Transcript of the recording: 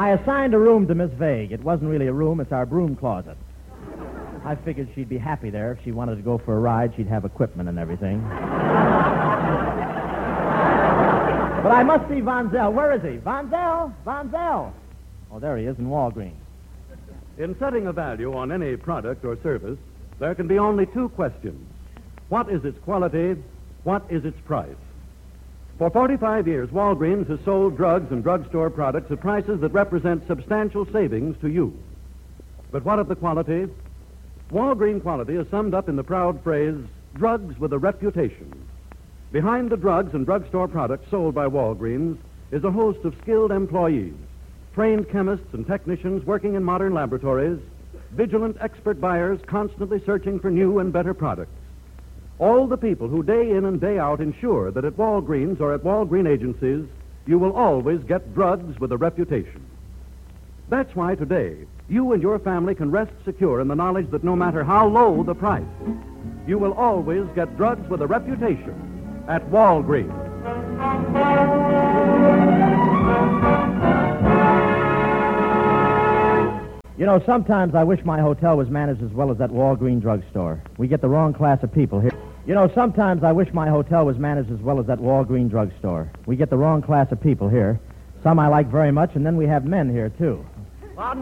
I assigned a room to Miss Vague. It wasn't really a room, it's our broom closet. I figured she'd be happy there. If she wanted to go for a ride, she'd have equipment and everything. But I must see Von Zell. Where is he? Von Zell? Von Zell. Oh, there he is in Walgreens. In setting a value on any product or service, there can be only two questions. What is its quality? What is its price? For 45 years, Walgreens has sold drugs and drugstore products at prices that represent substantial savings to you. But what of the quality? Walgreens quality is summed up in the proud phrase, drugs with a reputation. Behind the drugs and drugstore products sold by Walgreens is a host of skilled employees, trained chemists and technicians working in modern laboratories, vigilant expert buyers constantly searching for new and better products. All the people who day in and day out ensure that at Walgreens or at Walgreens agencies, you will always get drugs with a reputation. That's why today, you and your family can rest secure in the knowledge that no matter how low the price, you will always get drugs with a reputation at Walgreens. You know, sometimes I wish my hotel was managed as well as that Walgreens drugstore. We get the wrong class of people here. You know, sometimes I wish my hotel was managed as well as that Walgreens drugstore. We get the wrong class of people here. Some I like very much, and then we have men here, too.